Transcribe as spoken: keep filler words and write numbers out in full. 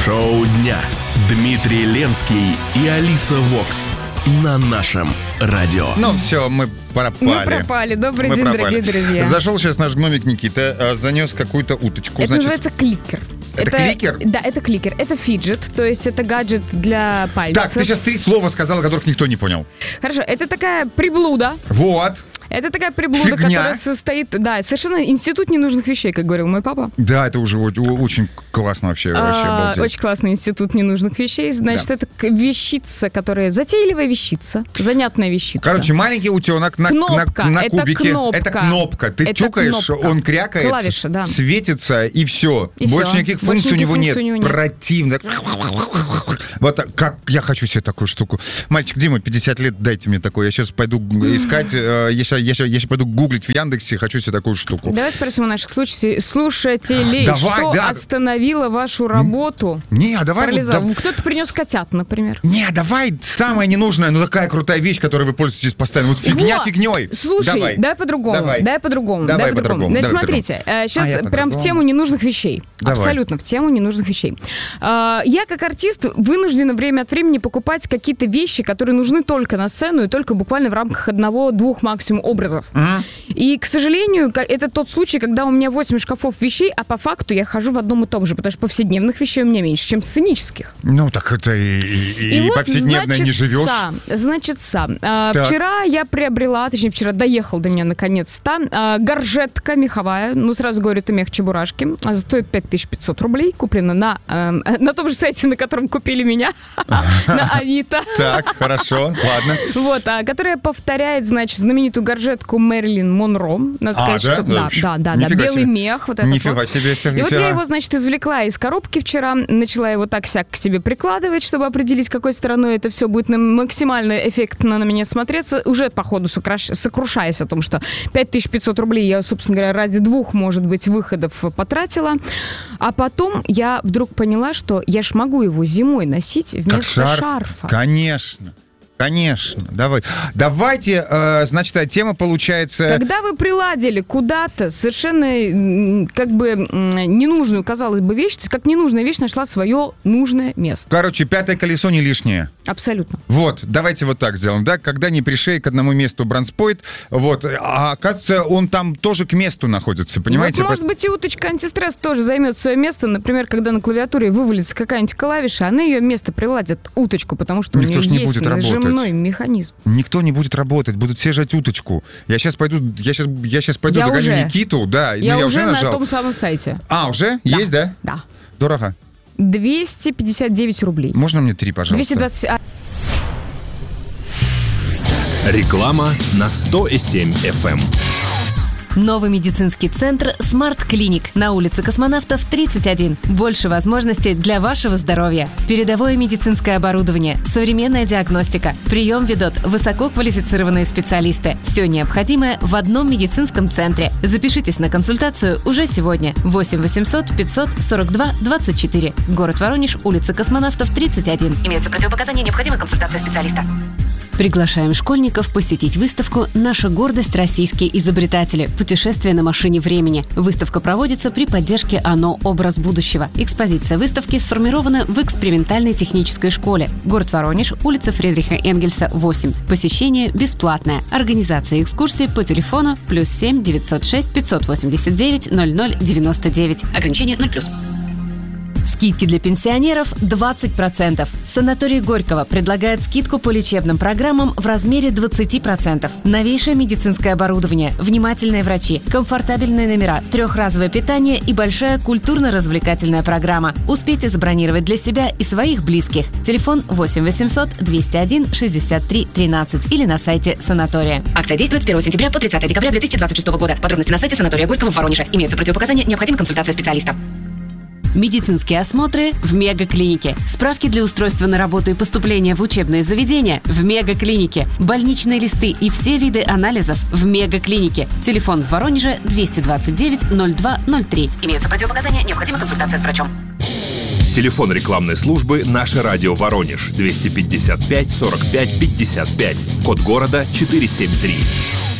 Шоу дня. Дмитрий Ленский и Алиса Вокс на нашем радио. Ну все, мы пропали. Мы пропали. Добрый мы день, пропали. Дорогие друзья. Зашел сейчас наш гномик Никита, занес какую-то уточку. Это значит... называется кликер. Это, это кликер? Да, это кликер. Это фиджет, то есть это гаджет для пальцев. Так, ты сейчас три слова сказала, которых никто не понял. Хорошо, это такая приблуда. Вот. Это такая приблуда, Фигня. которая состоит... Да, совершенно институт ненужных вещей, как говорил мой папа. Да, это уже очень классно вообще. А, вообще очень классный институт ненужных вещей. Значит, да. Это вещица, которая... Затейливая вещица. Занятная вещица. Короче, маленький утенок на, кнопка. на, на это кубике. Кнопка. Это кнопка. Ты это тюкаешь, кнопка. Он крякает, клавиша, да. светится, и все. И Больше все. никаких Больше функций, никаких у, него функций у него нет. Противно. Вот как я хочу себе такую штуку. Мальчик, Дима, пятьдесят лет, дайте мне такое. Я сейчас пойду искать, я сейчас, я сейчас, я сейчас пойду гуглить в Яндексе, хочу себе такую штуку. Давай спросим у наших слушателей, давай, что да. остановило вашу работу? Не, давай... Вот, да... Кто-то принес котят, например. Не, давай самое ненужное, ну такая крутая вещь, которой вы пользуетесь постоянно. Вот фигня вот. Фигней. Слушай, давай, давай по-другому. Давай, давай по-другому. Давай, давай по-другому. Значит, давай смотрите, по-другому. сейчас а прям в тему ненужных вещей. Давай. Абсолютно в тему ненужных вещей. Я, как артист, вынуждена время от времени покупать какие-то вещи, которые нужны только на сцену и только буквально в рамках одного-двух максимум образов. Mm-hmm. И, к сожалению, это тот случай, когда у меня восемь шкафов вещей, а по факту я хожу в одном и том же, потому что повседневных вещей у меня меньше, чем сценических. Ну, так это и, и, и, и вот, повседневно значит, не живешь. Значит, сам. Вчера я приобрела, точнее, вчера доехал до меня наконец-то, а, горжетка меховая, ну, сразу говорю, это мех Чебурашки, стоит пять тысяч пятьсот рублей, куплена на, э, на том же сайте, на котором купили меня, на Авито. Так, хорошо, ладно. Вот, которая повторяет, значит, знаменитую горжетку Мэрилин Монро. Надо сказать, что да, да, да, да, белый мех, вот это вот. Нифига себе, И вот я его, значит, извлекла из коробки вчера, начала его так-сяк к себе прикладывать, чтобы определить, какой стороной это все будет максимально эффектно на меня смотреться. Уже, по ходу, сокрушаясь о том, что пять тысяч пятьсот рублей я, собственно говоря, ради двух, может быть, выходов потратила. А потом я вдруг поняла, что я ж могу его зимой носить вместо шарф. шарфа. Конечно. Конечно, давай. Давайте, э, значит, тема получается... Когда вы приладили куда-то совершенно как бы ненужную, казалось бы, вещь, то есть как ненужная вещь нашла свое нужное место. Короче, пятое колесо не лишнее. Абсолютно. Вот, давайте вот так сделаем, да, когда не пришей к одному месту бронспойт, вот, а оказывается, он там тоже к месту находится, понимаете? Вот, может быть, и уточка антистресс тоже займет свое место, например, когда на клавиатуре вывалится какая-нибудь клавиша, она ее место приладит уточку, потому что Никто у нее не есть будет работать. Механизм. Никто не будет работать, будут все жать уточку. Я сейчас пойду, я сейчас, я сейчас пойду я догоню уже. Никиту, да. Я, ну, я уже уже на нажал. том самом сайте. А, уже? Да. Есть, да? Да. Дорого? двести пятьдесят девять рублей. Можно мне три, пожалуйста? двести двадцать... Реклама на сто семь эф эм. Новый медицинский центр Smart Clinic на улице Космонавтов, тридцать один. Больше возможностей для вашего здоровья. Передовое медицинское оборудование, современная диагностика. Прием ведут высококвалифицированные специалисты. Все необходимое в одном медицинском центре. Запишитесь на консультацию уже сегодня. восемь восемьсот пятьсот сорок два двадцать четыре. Город Воронеж, улица Космонавтов, тридцать один. Имеются противопоказания, необходима консультация специалиста. Приглашаем школьников посетить выставку «Наша гордость. Российские изобретатели. Путешествие на машине времени». Выставка проводится при поддержке ОНО «Образ будущего». Экспозиция выставки сформирована в экспериментальной технической школе. Город Воронеж, улица Фридриха Энгельса, восемь. Посещение бесплатное. Организация экскурсий по телефону плюс семь девятьсот шесть пятьсот восемьдесят девять ноль ноль девяносто девять. Ограничение ноль плюс. Скидки для пенсионеров двадцать процентов. Санаторий Горького предлагает скидку по лечебным программам в размере двадцать процентов. Новейшее медицинское оборудование, внимательные врачи, комфортабельные номера, трехразовое питание и большая культурно-развлекательная программа. Успейте забронировать для себя и своих близких. Телефон восемь восемьсот двести один шестьдесят три тринадцать или на сайте санатория. Акция действует с первого сентября по тридцатое декабря две тысячи двадцать шестого года. Подробности на сайте санатория Горького в Воронеже. Имеются противопоказания, необходима консультация специалиста. Медицинские осмотры в Мегаклинике. Справки для устройства на работу и поступления в учебные заведения в Мегаклинике. Больничные листы и все виды анализов в Мегаклинике. Телефон в Воронеже двести двадцать девять ноль два ноль три. Имеются противопоказания, необходима консультация с врачом. Телефон рекламной службы «Наше радио Воронеж» двести пятьдесят пять сорок пять пятьдесят пять. Код города четыреста семьдесят три.